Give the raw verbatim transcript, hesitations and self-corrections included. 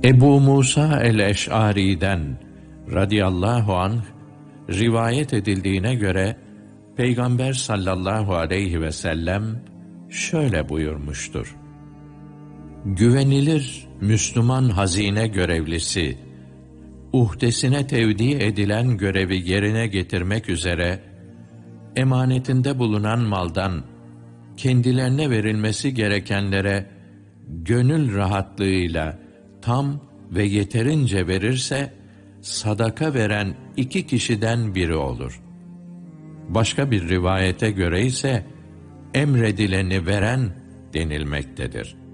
Ebu Musa el-Eş'ari'den radıyallahu anh rivayet edildiğine göre Peygamber sallallahu aleyhi ve sellem şöyle buyurmuştur: Güvenilir Müslüman hazine görevlisi, uhdesine tevdi edilen görevi yerine getirmek üzere emanetinde bulunan maldan kendilerine verilmesi gerekenlere gönül rahatlığıyla tam ve yeterince verirse, sadaka veren iki kişiden biri olur. Başka bir rivayete göre ise emredileni veren denilmektedir.